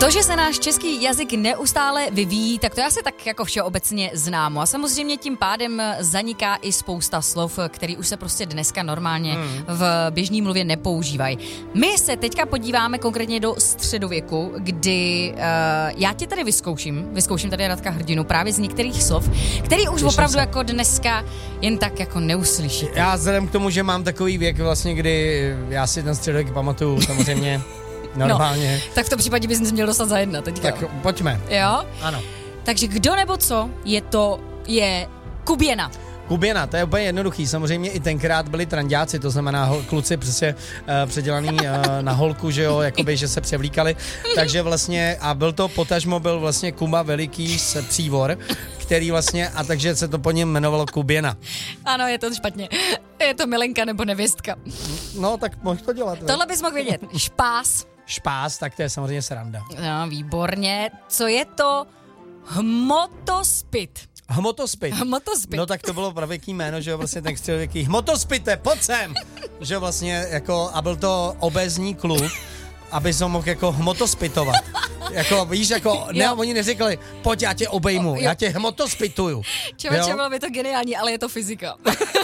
To, že se náš český jazyk neustále vyvíjí, tak to je asi tak jako všeobecně známo. A samozřejmě tím pádem zaniká i spousta slov, který už se prostě dneska normálně v běžné mluvě nepoužívají. My se teďka podíváme konkrétně do středověku, kdy já tě tady vyzkouším tady Radka Hrdinu právě z některých slov, který už opravdu jako dneska jen tak jako neuslyšíte. Já vzhledem k tomu, že mám takový věk vlastně, kdy já si ten středověk pamatuju samozřejmě normálně. No, tak v tom případě bys měl dostat za jedna teďka. Tak pojďme. Jo? Ano. Takže kdo nebo co je kuběna. Kuběna, to je úplně jednoduchý. Samozřejmě i tenkrát byli tranďáci, to znamená kluci přesně předělaný na holku, že jo, jakoby, že se převlíkali. Takže vlastně, a potažmo byl vlastně Kuba veliký přívor, který vlastně, a takže se to po něm jmenovalo kuběna. Ano, je to špatně. Je to milenka nebo nevěstka. No, tak mohl to dělat. Tohle bys mohl vědět. Špás. Špás, tak to je samozřejmě sranda. No, výborně. Co je to hmotospit? Hmotospit. No tak to bylo pravěký jméno, že jo, vlastně ten středověký. Hmotospite, pojď sem! Že vlastně jako, a byl to obézní kluk, aby se mohl jako hmotospitovat. Jako, víš, jako, ne, oni neřekli, pojď, já tě obejmu, já tě hmotospituju. Člověče, bylo by to geniální, ale je to fyzika.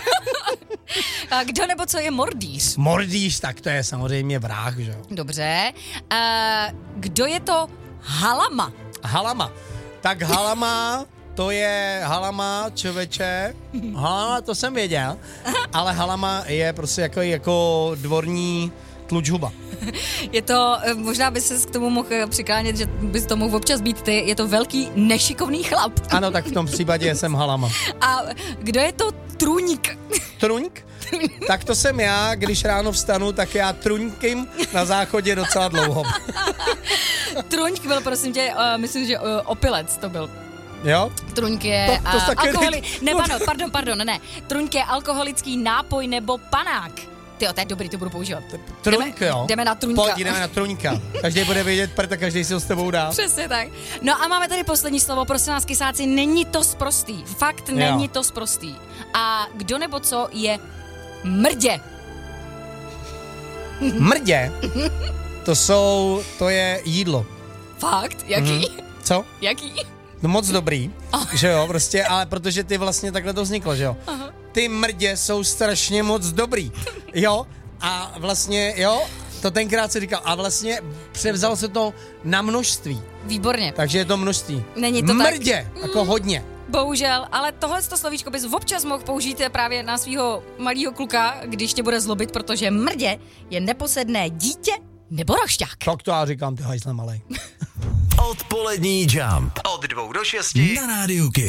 A kdo nebo co je mordýř? Mordýř, tak to je samozřejmě vrah, že jo. Dobře. Kdo je to halama? Halama. Tak halama... To je halama, člověče. Halama, to jsem věděl. Ale halama je prostě jako dvorní tlučhuba. Je to, možná by ses k tomu mohl přiklánět, že bys to mohl občas být ty, je to velký nešikovný chlap. Ano, tak v tom případě jsem halama. A kdo je to trůňk? Trůňk? Tak to jsem já, když ráno vstanu, tak já trůňkým na záchodě docela dlouho. Trůňk byl, prosím tě, myslím, že opilec to byl. Jo? Trůňk je ne. Trůňk je alkoholický nápoj nebo panák. Tyjo, to je dobrý, to budu používat. Trůňk, jo? Jdeme na trůňka. Pojď, jdeme na trůňka. Každý bude vědět, a každý si ho s tebou dá. Přesně tak. No a máme tady poslední slovo, prosím vás, kysáci, není to sprostý. Fakt není to sprostý. A kdo nebo co je mrdě? Mrdě? To je jídlo. Fakt? Jaký? Co? Jaký? No moc dobrý, že jo, prostě, ale protože ty vlastně takhle to vzniklo, že jo. Aha. Ty mrdě jsou strašně moc dobrý, jo, a vlastně, jo, to tenkrát se říkal, a vlastně převzalo se to na množství. Výborně. Takže je to množství. Není to mrdě, tak? jako hodně. Bohužel, ale tohle slovíčko bys občas mohl použít právě na svého malého kluka, když tě bude zlobit, protože mrdě je neposedné dítě nebo rošťák. Tak to já říkám, ty hajzle malej. Odpolední Jump. Od 2 do 6 na Rádiu Kiss.